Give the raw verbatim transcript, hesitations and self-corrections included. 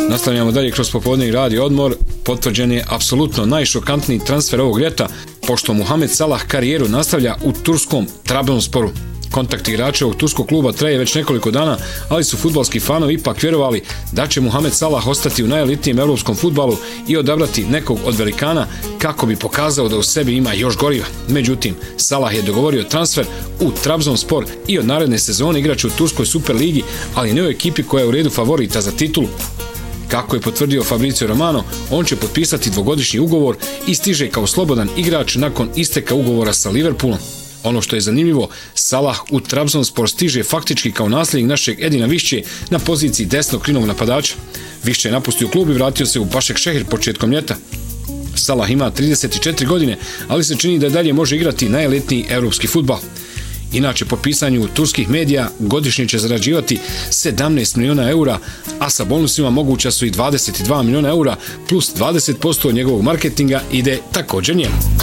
Nastavljamo dalje kroz popodnevni radio odmor. Potvrđen je apsolutno najšokantniji transfer ovog ljeta, pošto Mohamed Salah karijeru nastavlja u turskom Trabzonsporu. Kontakt igrača ovog turskog kluba traje već nekoliko dana, ali su fudbalski fanovi ipak vjerovali da će Mohamed Salah ostati u najelitnijem europskom fudbalu i odabrati nekog od velikana kako bi pokazao da u sebi ima još goriva. Međutim, Salah je dogovorio transfer u Trabzonspor i od naredne sezone igraće u turskoj Superligi, ali ne u ekipi koja je u redu favorita za titulu. Kako je potvrdio Fabrizio Romano, on će potpisati dvogodišnji ugovor i stiže kao slobodan igrač nakon isteka ugovora sa Liverpoolom. Ono što je zanimljivo, Salah u Trabzonspor stiže faktički kao nasljednik našeg Edina Višće na poziciji desnog krilnog napadača. Višće je napustio klub i vratio se u Başakşehir početkom ljeta. Salah ima trideset četiri godine, ali se čini da dalje može igrati najelitniji europski fudbal. Inače, po pisanju turskih medija, godišnje će zarađivati sedamnaest miliona eura, a sa bonusima moguća su i dvadeset dva miliona eura, plus dvadeset posto njegovog marketinga ide također njemu.